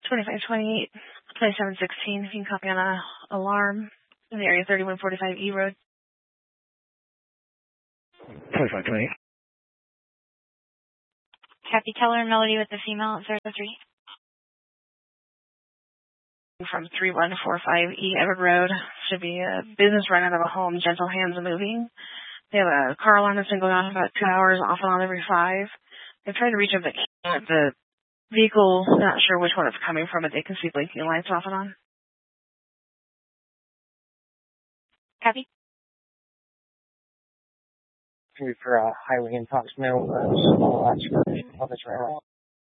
2528, 2716. You can copy on a alarm in the area 3145 E Road. 2528. Kathy Keller and Melody with the female at 03. From 3145 E Everett Road. Should be a business run out of a home, Gentle Hands Moving. They have a car alarm that's been going on for about 2 hours, off and on every 5. They've tried to reach up the vehicle, not sure which one it's coming from, but they can see blinking lights off and on. Kathy? For Highway and Fox Mill, small lots for public railroad.